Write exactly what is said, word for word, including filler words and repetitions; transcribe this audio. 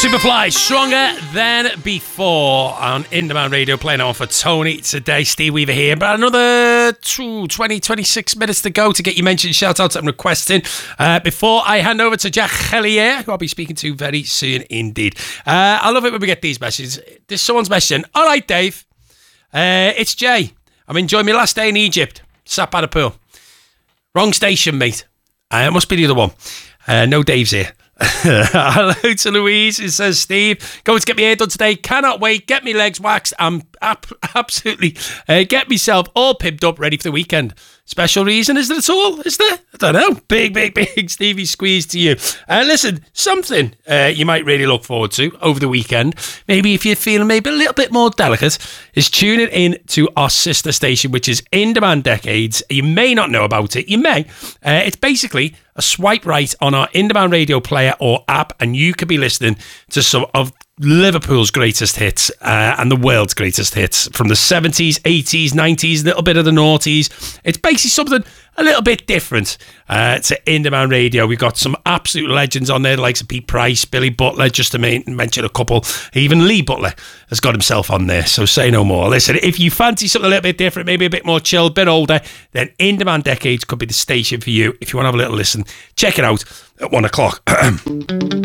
Superfly, Stronger Than Before on In Demand Radio, playing on for Tony today. Steve Weaver here. But another two, twenty, twenty-six minutes to go to get you mentioned, shout outs and requesting. Uh, before I hand over to Jack Hellier, who I'll be speaking to very soon indeed. Uh, I love it when we get these messages. There's someone's messaging. All right, Dave. Uh, it's Jay. I'm enjoying my last day in Egypt. Sat by the pool. Wrong station, mate. Uh, it must be the other one. Uh, no Dave's here. Hello to Louise. It says, Steve, going to get my hair done today. Cannot wait. Get me legs waxed. I'm ap- absolutely uh, get myself all pimped up, ready for the weekend. Special reason, is there at all? Is there? I don't know. Big, big, big Stevie squeeze to you. Uh, listen, something uh, you might really look forward to over the weekend, maybe if you're feeling maybe a little bit more delicate, is tuning in to our sister station, which is In Demand Decades. You may not know about it. You may. Uh, it's basically a swipe right on our In Demand Radio player or app, and you could be listening to some of Liverpool's greatest hits uh, and the world's greatest hits from the seventies, eighties, nineties, a little bit of the noughties. It's basically something a little bit different uh, to In Demand Radio. We've got some absolute legends on there, like Pete Price, Billy Butler, just to main, mention a couple. Even Lee Butler has got himself on there, so say no more. Listen, if you fancy something a little bit different, maybe a bit more chill, a bit older, then In Demand Decades could be the station for you. If you want to have a little listen, check it out at one o'clock.